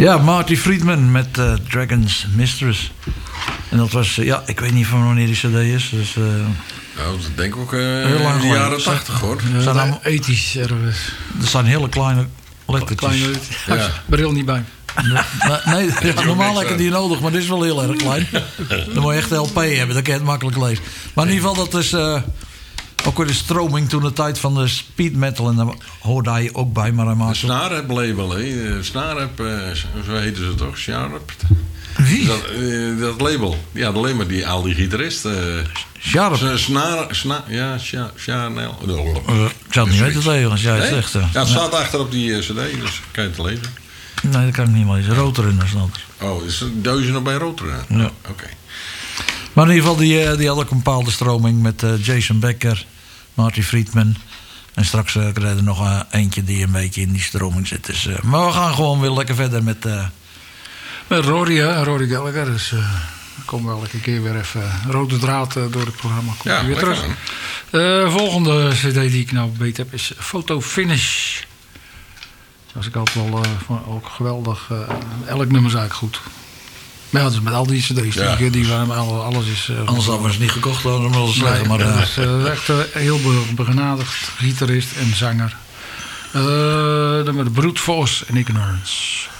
Ja, Marty Friedman met Dragon's Mistress. En dat was, ik weet niet van wanneer die cd is. Dus, nou, dat denk ik ook heel lang in de jaren geleden. 80 hoor. Zijn allemaal ethisch ergens. Er staan hele kleine lettertjes. Ja. Bril niet bij. Nee, normaal heb je die nodig, maar dit is wel heel erg klein. Dan moet je echt een LP hebben, dan kan je het makkelijk lezen. Maar in ieder geval, dat is ook weer de stroming toen de tijd van de speed metal. En daar hoorde hij ook bij, maar hij maakte... Snarep label, hè. Snarep, zo heten ze toch? Snarep. Wie? Dat label. Ja, alleen maar al die gitaristen. Sharp. Chanel. Ik zou het niet weten tegen als jij het zegt. Ja, het staat achter op die cd, dus kan je het lezen. Nee, dat kan ik niet lezen. Roadrunners dan. Oh, is er duizend nog bij Roadrunner? Ja. Oké. Maar in ieder geval, die had ook een bepaalde stroming met Jason Becker, Marty Friedman. En straks krijg je er nog eentje die een beetje in die stroming zit. Dus, maar we gaan gewoon weer lekker verder met Rory, hè? Rory Gallagher. Dus er komt wel een keer weer even rode draad door het programma. Komt Ja, weer terug. Volgende cd die ik nou beet heb is Photo Finish. Dat is ik altijd wel ook geweldig. Elk nummer is eigenlijk goed. Maar ja, dus met al die cd's die waren alles is... anders hadden we ze niet gekocht, dan wel eens zeggen. Maar dat is echt heel begenadigd gitarist en zanger. Dan met Brute Force en Ignorance.